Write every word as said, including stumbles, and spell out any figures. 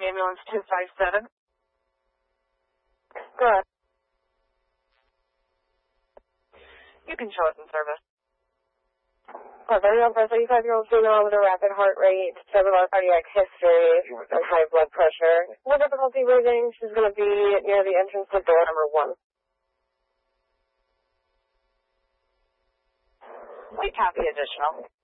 ambulance two five seven. Good. You can show us in service. A very young thirty-five-year-old female with a rapid heart rate, cellular cardiac history, and high blood pressure. No difficulty breathing. She's going to be near the entrance to door number one. We copy additional.